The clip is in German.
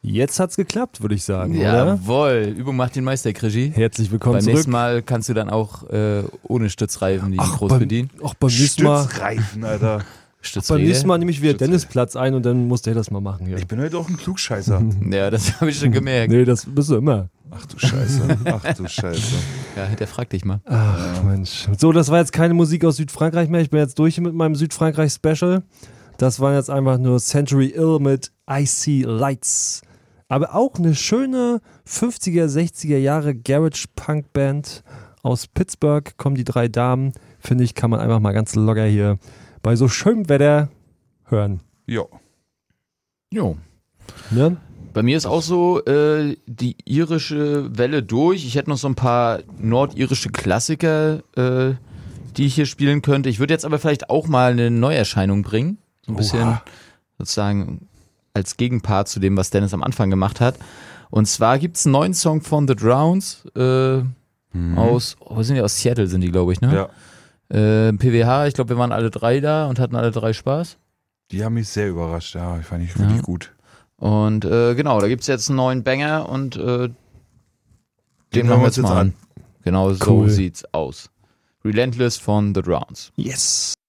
Jetzt hat's geklappt, würde ich sagen, oder? Jawohl, Übung macht den Meister, Krischi. Herzlich willkommen Beim zurück. nächsten Mal kannst du dann auch ohne Stützreifen die groß bedienen. Auch beim nächsten Mal. Stützreifen, Alter. Beim nächsten Mal nehme ich wieder Dennis Platz ein und dann muss der das mal machen. Ja, Ich bin heute auch ein Klugscheißer. Ja, das habe ich schon gemerkt. Nee, das bist du immer. Ach du Scheiße. Ja, der fragt dich mal. Ach, Mensch. So, das war jetzt keine Musik aus Südfrankreich mehr. Ich bin jetzt durch mit meinem Südfrankreich-Special. Das waren jetzt einfach nur Century Ill mit I See Lights. Aber auch eine schöne 50er, 60er Jahre Garage-Punk-Band aus Pittsburgh. Kommen die 3 Damen. Finde ich, kann man einfach mal ganz locker hier bei so schönem Wetter hören. Jo. Ne? Bei mir ist auch so die irische Welle durch. Ich hätte noch so ein paar nordirische Klassiker, die ich hier spielen könnte. Ich würde jetzt aber vielleicht auch mal eine Neuerscheinung bringen. So ein bisschen sozusagen als Gegenpart zu dem, was Dennis am Anfang gemacht hat. Und zwar gibt es einen neuen Song von The Drowns aus Seattle sind die, glaube ich, ne? Ja. PWH, ich glaube, wir waren alle 3 da und hatten alle 3 Spaß. Die haben mich sehr überrascht. Ja, ich fand ich wirklich gut. Und genau, da gibt es jetzt einen neuen Banger und den hören machen wir uns jetzt mal an. Genau so Cool. sieht's aus. Relentless von The Drowns. Yes.